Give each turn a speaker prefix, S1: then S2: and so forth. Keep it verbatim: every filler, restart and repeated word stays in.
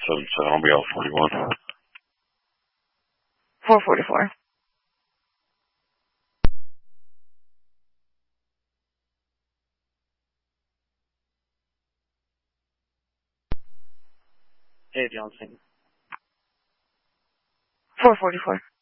S1: seven seven, I'll be out forty-one.
S2: four forty-four.
S3: Hey, Johnson.
S2: four forty-four.